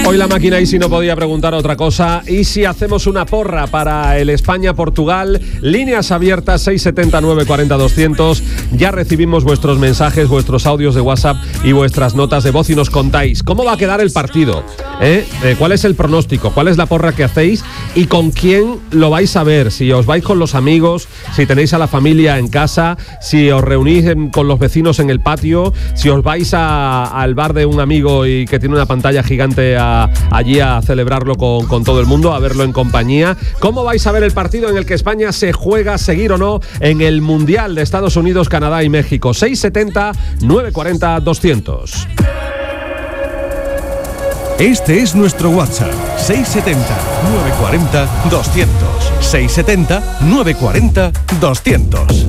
Hoy la máquina Easy no podía preguntar otra cosa. ¿Y si hacemos una porra para el España-Portugal? Líneas abiertas 670 940 200. Ya recibimos vuestros mensajes, vuestros audios de WhatsApp y vuestras notas de voz y nos contáis cómo va a quedar el partido. ¿Cuál es el pronóstico? ¿Cuál es la porra que hacéis? ¿Y con quién lo vais a ver? Si os vais con los amigos, si tenéis a la familia en casa, si os reunís con los vecinos en el patio, si os vais al bar de un amigo y que tiene una pantalla gigante allí a celebrarlo con todo el mundo, a verlo en compañía. ¿Cómo vais a ver el partido en el que España se juega, seguir o no, en el Mundial de Estados Unidos, Canadá y México? 670 940 200. Este es nuestro WhatsApp, 670 940 200. 670 940 200.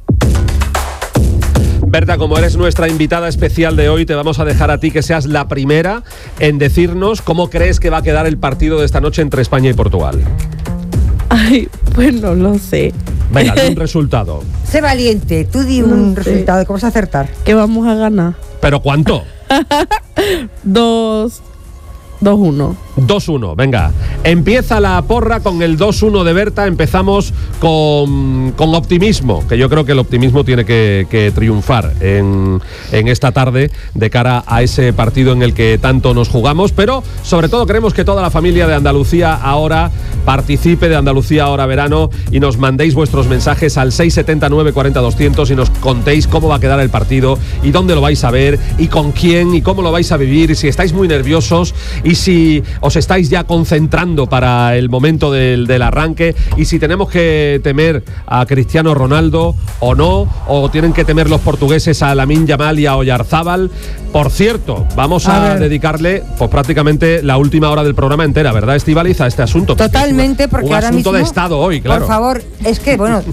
Berta, como eres nuestra invitada especial de hoy, te vamos a dejar a ti que seas la primera en decirnos cómo crees que va a quedar el partido de esta noche entre España y Portugal. Ay, pues no lo sé. Venga, di un resultado. Sé valiente, tú di un resultado de cómo vas a acertar. Que vamos a ganar. ¿Pero cuánto? 2-1. 2-1, venga. Empieza la porra con el 2-1 de Berta. Empezamos con optimismo, que yo creo que el optimismo tiene que triunfar en esta tarde de cara a ese partido en el que tanto nos jugamos, pero sobre todo queremos que toda la familia de Andalucía Ahora participe, de Andalucía Ahora Verano, y nos mandéis vuestros mensajes al 670 940 200 y nos contéis cómo va a quedar el partido y dónde lo vais a ver y con quién y cómo lo vais a vivir, y si estáis muy nerviosos y si os estáis ya concentrando para el momento del arranque, y si tenemos que temer a Cristiano Ronaldo o no, o tienen que temer los portugueses a Lamine Yamal y a Oyarzábal. Por cierto, vamos a dedicarle pues prácticamente la última hora del programa entera, ¿verdad, Estíbaliz, a este asunto? Totalmente, porque un ahora asunto mismo, de Estado hoy, claro. Por favor, es que, bueno,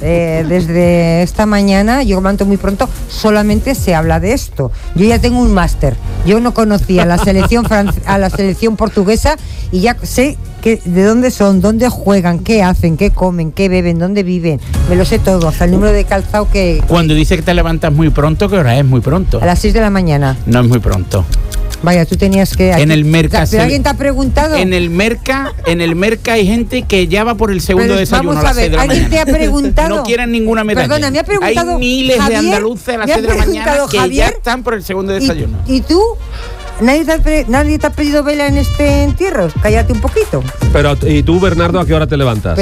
desde esta mañana, yo levanto muy pronto, solamente se habla de esto. Yo ya tengo un máster. Yo no conocía la selección a la selección portuguesa y ya sé de dónde son, dónde juegan, qué hacen, qué comen, qué beben, dónde viven. Me lo sé todo, hasta el número de calzado que... Cuando dice que te levantas muy pronto, ¿qué hora es muy pronto? A las 6 de la mañana. No es muy pronto. Vaya, tú tenías que... En el Merca... ¿Pero alguien te ha preguntado? En el Merca hay gente que ya va por el segundo desayuno a las 6 de la mañana. ¿Alguien te ha preguntado? No quieren ninguna medalla. Perdona, me ha preguntado... Hay miles de andaluces a las 6 de la mañana que Javier, ya están por el segundo desayuno. ¿Y tú? ¿Nadie te ha pedido vela en este entierro? Cállate un poquito. Pero, ¿y tú, Bernardo, a qué hora te levantas?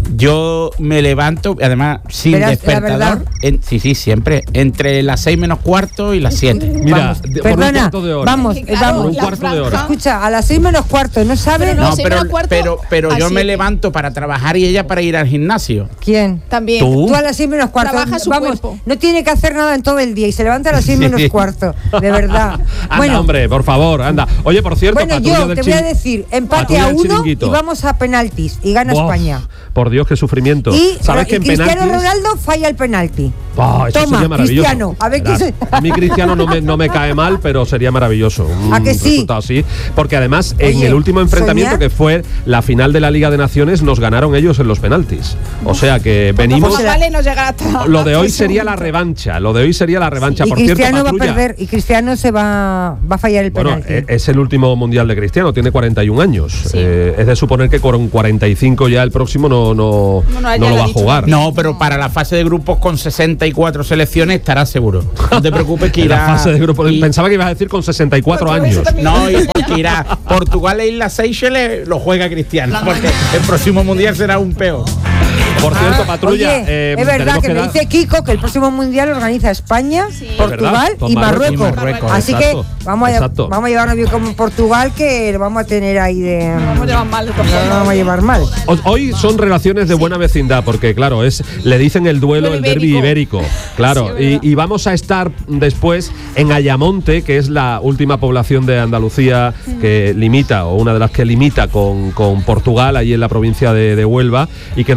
Yo me levanto, además, sin despertador. Sí, siempre. Entre las 6 menos cuarto y las 7. Mira, por un cuarto de hora. Vamos. Por un cuarto de hora. Escucha, a las 6 menos cuarto, ¿no sabes? No, pero yo me levanto para trabajar y ella para ir al gimnasio. ¿Quién? También. Tú a las 6 menos cuarto. Trabaja su cuerpo. No tiene que hacer nada en todo el día y se levanta a las 6 menos cuarto. De verdad. Anda, hombre, por favor, anda. Oye, por cierto, bueno, yo te voy a decir, empate a 1 y vamos a penaltis y gana España. Por Dios, qué sufrimiento. Y ¿sabes que en Cristiano penaltis... Ronaldo falla el penalti. Eso toma, sería maravilloso. Cristiano, a ver qué A mí Cristiano no me cae mal, pero sería maravilloso un ¿A que sí? resultado así, porque además en el último enfrentamiento que fue la final de la Liga de Naciones nos ganaron ellos en los penaltis. O sea que venimos. Lo de hoy sería la revancha. Sí. Por Cristiano cierto, va a perder y Cristiano se va a fallar el penalti. Bueno, es el último mundial de Cristiano, tiene 41 años. Sí. Es de suponer que con 45 ya el próximo no lo va a jugar. No, pero para la fase de grupos con 64 selecciones estará seguro. No te preocupes que irá. La fase de grupos. Pensaba que ibas a decir con 64 años. No, y porque irá Portugal e Islas Seychelles lo juega Cristiano, porque el próximo mundial será un peor. Por cierto, Patrulla, oye, es verdad que me dice Kiko que el próximo mundial lo organiza España, Portugal y Marruecos. Así que vamos a llevarnos bien con Portugal, que lo vamos a tener ahí de... No vamos a llevar mal. No vamos a llevar mal. Hoy son relaciones de buena vecindad, porque claro, le dicen el duelo, el derbi ibérico. Claro, sí, y vamos a estar después en Ayamonte, que es la última población de Andalucía que limita, o una de las que limita con Portugal, ahí en la provincia de Huelva, y que nos cuenten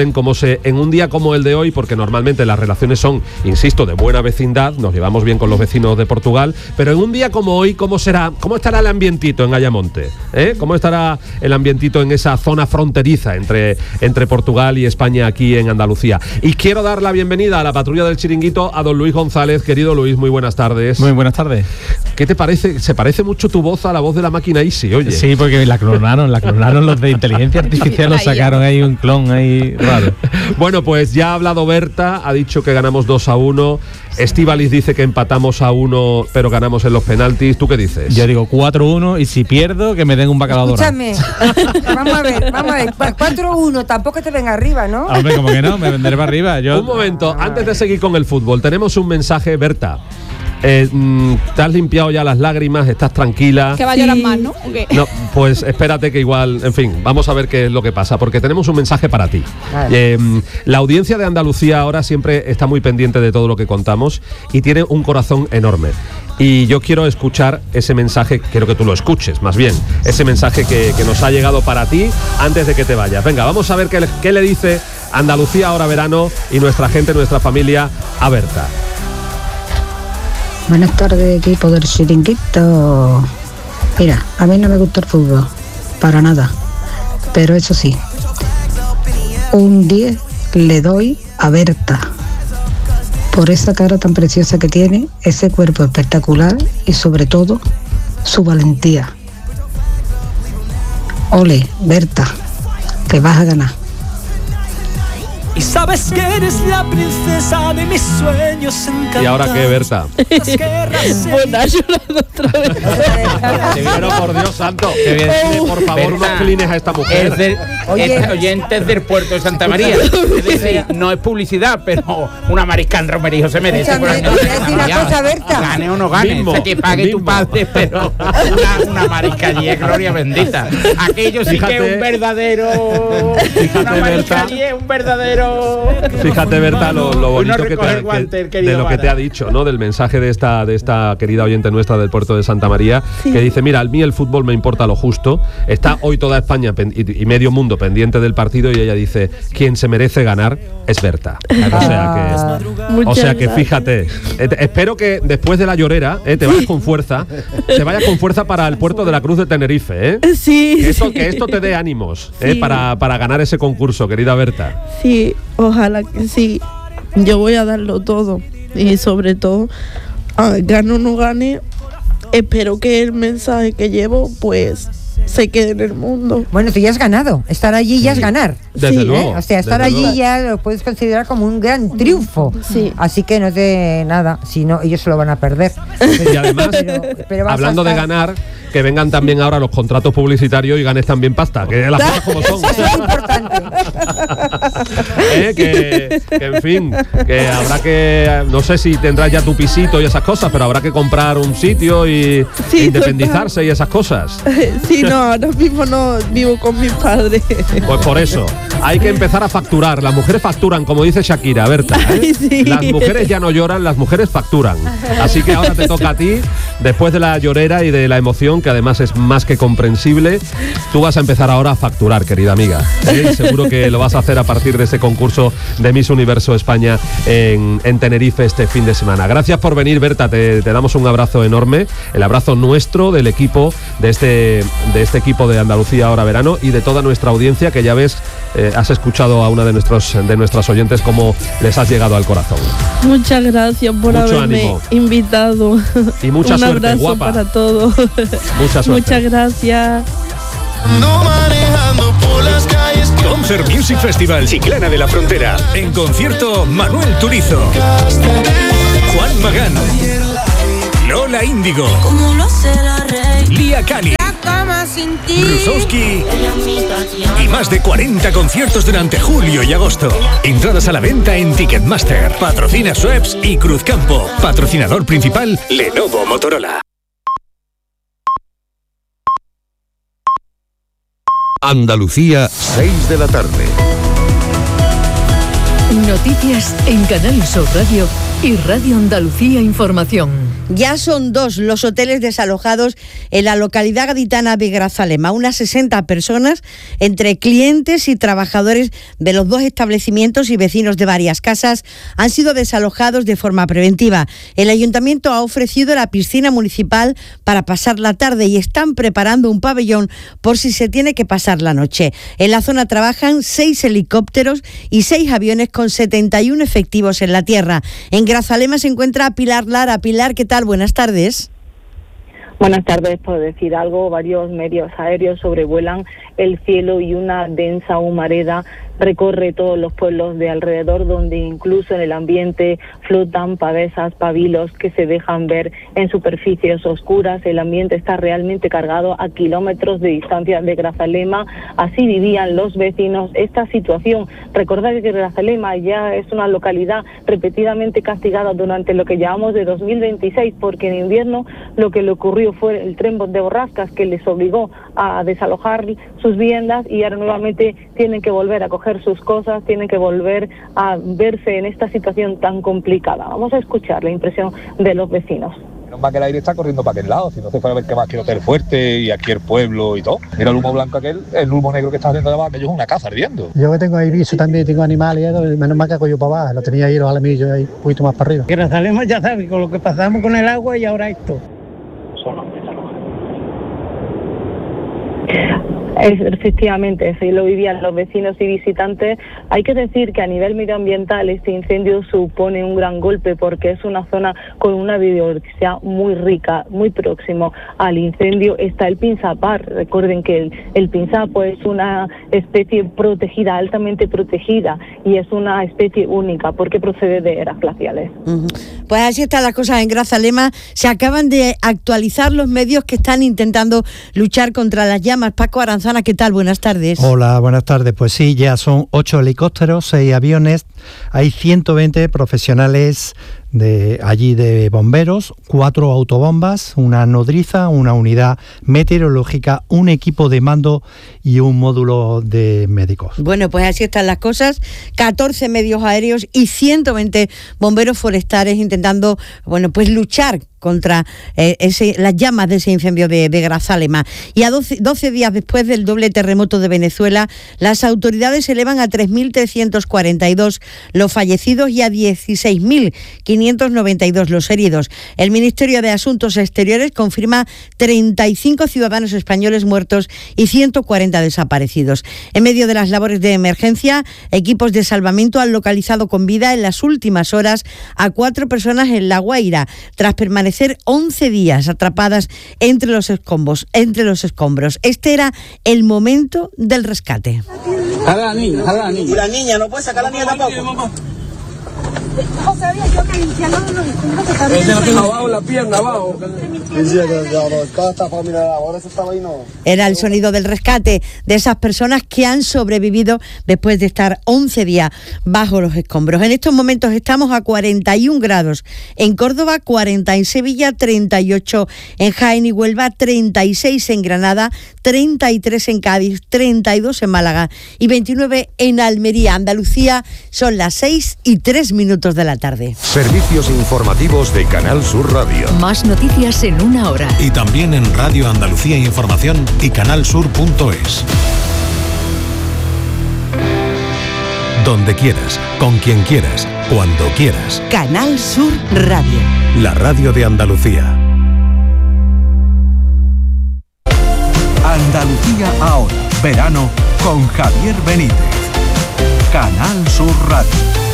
cuenten en un día como el de hoy, porque normalmente las relaciones son, insisto, de buena vecindad, nos llevamos bien con los vecinos de Portugal, pero en un día como hoy, ¿cómo estará el ambientito en Ayamonte? ¿Cómo estará el ambientito en esa zona fronteriza entre Portugal y España aquí en Andalucía? Y quiero dar la bienvenida a la patrulla del Chiringuito a don Luis González. Querido Luis, muy buenas tardes. Muy buenas tardes. ¿Qué te parece? Se parece mucho tu voz a la voz de la máquina Easy, oye. Sí, porque la clonaron los de inteligencia artificial, lo sacaron ahí un clon ahí raro. Bueno, pues ya ha hablado Berta, ha dicho que ganamos 2-1. Estíbaliz dice que empatamos a 1, pero ganamos en los penaltis. ¿Tú qué dices? Yo digo 4-1 y si pierdo, que me den un bacalao dorado. Escúchame, vamos a ver. 4-1, tampoco te venga arriba, ¿no? Hombre, como que no, me venderé para arriba. Un momento, antes de seguir con el fútbol, tenemos un mensaje, Berta. ¿Te has limpiado ya las lágrimas? ¿Estás tranquila? Que va a llorar más, ¿no? Okay. No, pues espérate que igual, en fin, vamos a ver qué es lo que pasa, porque tenemos un mensaje para ti. La audiencia de Andalucía ahora siempre está muy pendiente de todo lo que contamos y tiene un corazón enorme. Y yo quiero escuchar ese mensaje, quiero que tú lo escuches, más bien, ese mensaje que nos ha llegado para ti antes de que te vayas. Venga, vamos a ver qué le dice Andalucía ahora verano y nuestra gente, nuestra familia a Berta. Buenas tardes, equipo del Chiringuito. Mira, a mí no me gusta el fútbol, para nada. Pero eso sí, un 10 le doy a Berta. Por esa cara tan preciosa que tiene, ese cuerpo espectacular y sobre todo, su valentía. Ole, Berta, que vas a ganar. Y sabes que eres la princesa de mis sueños encantados. ¿Y ahora qué, Berta? Bueno, llorando otra vez. Pero por Dios santo, por favor, unos clines a esta mujer. Este oyente es del puerto de Santa María. Es decir, no es publicidad, pero una Mariscal Romerijo se merece. Por Escúchame, te voy a decir una cosa, Berta. Gane o no gane, Mismo, o sea, que pague tu padre, pero una Mariscalía, gloria bendita. Aquello sí que es un verdadero. Una Mariscalía es un verdadero. Fíjate, Berta, lo bonito de lo que te ha dicho, ¿no? Del mensaje de esta querida oyente nuestra del puerto de Santa María, que dice, mira, a mí el fútbol me importa lo justo. Está hoy toda España y medio mundo pendiente del partido y ella dice, quien se merece ganar es Berta. O sea que fíjate, espero que después de la llorera te vayas con fuerza, para el puerto de la Cruz de Tenerife, Sí. Que esto te dé ánimos, para ganar ese concurso, querida Berta. Sí, ojalá que sí. Yo voy a darlo todo. Y sobre todo, gane o no gane, espero que el mensaje que llevo, pues, se quede en el mundo. Bueno, tú ya has ganado. Estar allí ya es ganar. Desde luego. O sea, estar allí ya lo puedes considerar como un gran triunfo. Sí. Así que no te nada, si no, ellos se lo van a perder. Y además, pero hablando de ganar, que vengan también ahora los contratos publicitarios y ganes también pasta, que las cosas como son. Eso es importante. Que en fin, que habrá que, no sé si tendrás ya tu pisito y esas cosas, pero habrá que comprar un sitio e independizarse y esas cosas. Sí, no, ahora mismo no vivo con mis padres. Pues por eso, hay que empezar a facturar. Las mujeres facturan, como dice Shakira, Berta. Ay, sí. Las mujeres ya no lloran, las mujeres facturan. Así que ahora te toca a ti, después de la llorera y de la emoción, que además es más que comprensible, tú vas a empezar ahora a facturar, querida amiga. Y seguro que lo vas a hacer a partir de ese concurso de Miss Universo España en Tenerife este fin de semana. Gracias por venir, Berta, te damos un abrazo enorme, el abrazo nuestro del equipo, de este equipo de Andalucía ahora verano y de toda nuestra audiencia, que ya ves, has escuchado a una de nuestras oyentes cómo les has llegado al corazón. Muchas gracias por haberme invitado. Y mucha un suerte, abrazo guapa. Para todos. Mucha suerte. Muchas gracias. Concert Music Festival Chiclana de la Frontera. En concierto, Manuel Turizo, Juan Magán, Lola Índigo, Lía Cali, Rusowski y más de 40 conciertos durante julio y agosto. Entradas a la venta en Ticketmaster. Patrocina Schweppes y Cruzcampo. Patrocinador principal, Lenovo Motorola. Andalucía, 6 de la tarde. Noticias en Canal Sur Radio y Radio Andalucía Información. Ya son 2 los hoteles desalojados en la localidad gaditana de Grazalema. Unas 60 personas, entre clientes y trabajadores de los 2 establecimientos y vecinos de varias casas, han sido desalojados de forma preventiva. El ayuntamiento ha ofrecido la piscina municipal para pasar la tarde y están preparando un pabellón por si se tiene que pasar la noche. En la zona trabajan 6 helicópteros y 6 aviones con 71 efectivos en la tierra. En Grazalema se encuentra Pilar Lara. Pilar, ¿qué tal? Buenas tardes. Buenas tardes. Por decir algo, varios medios aéreos sobrevuelan el cielo y una densa humareda recorre todos los pueblos de alrededor, donde incluso en el ambiente flotan pavesas, pabilos que se dejan ver en superficies oscuras. El ambiente está realmente cargado a kilómetros de distancia de Grazalema. Así vivían los vecinos esta situación. Recordad que Grazalema ya es una localidad repetidamente castigada durante lo que llamamos de 2026, porque en invierno lo que le ocurrió fue el tren de borrascas que les obligó a desalojar sus viviendas, y ahora nuevamente tienen que volver a coger sus cosas, tienen que volver a verse en esta situación tan complicada. Vamos a escuchar la impresión de los vecinos. Menos mal que el aire está corriendo para aquel lado, si no se fuera a ver qué más que el Hotel Fuerte y aquí el pueblo y todo. Mira el humo blanco aquel, el humo negro que está haciendo debajo, aquello es una casa ardiendo. Yo que tengo ahí viso también, tengo animales, menos mal que hago yo para abajo, lo tenía ahí los alamillos ahí, un poquito más para arriba. Grazalema ya sabe, con lo que pasamos con el agua y ahora esto. Efectivamente, así lo vivían los vecinos y visitantes. Hay que decir que a nivel medioambiental este incendio supone un gran golpe, porque es una zona con una biodiversidad muy rica. Muy próximo al incendio está el pinzapar. Recuerden que el pinzapo es una especie protegida, altamente protegida, y es una especie única porque procede de eras glaciales. Pues así están las cosas en Grazalema. Se acaban de actualizar los medios que están intentando luchar contra las llamas. Paco Aranzana, ¿qué tal? Buenas tardes. Hola, buenas tardes. Pues sí, ya son 8 helicópteros, 6 aviones, hay 120 profesionales de allí de bomberos, 4 autobombas, una nodriza, una unidad meteorológica, un equipo de mando y un módulo de médicos. Bueno, pues así están las cosas. 14 medios aéreos y 120 bomberos forestales intentando, bueno, pues luchar contra las llamas de ese incendio de Grazalema. Y a 12 días después del doble terremoto de Venezuela, las autoridades elevan a 3.342 los fallecidos y a 16.592 los heridos. El Ministerio de Asuntos Exteriores confirma 35 ciudadanos españoles muertos y 140 desaparecidos. En medio de las labores de emergencia, equipos de salvamento han localizado con vida en las últimas horas a 4 personas en La Guaira, tras permanecer 11 días atrapadas entre los escombros. Este era el momento del rescate. Jala a la niña. Y la niña, no puede sacar a la niña tampoco. Abajo la pierna, abajo. Era el sonido del rescate de esas personas que han sobrevivido después de estar 11 días bajo los escombros. En estos momentos estamos a 41 grados en Córdoba, 40 en Sevilla, 38 en Jaén y Huelva, 36 en Granada, 33 en Cádiz, 32 en Málaga y 29 en Almería. Andalucía, son las 6:03 de la tarde. Servicios informativos de Canal Sur Radio. Más noticias en una hora. Y también en Radio Andalucía Información y canalsur.es. Donde quieras, con quien quieras, cuando quieras. Canal Sur Radio. La radio de Andalucía. Andalucía ahora. Verano con Javier Benítez. Canal Sur Radio.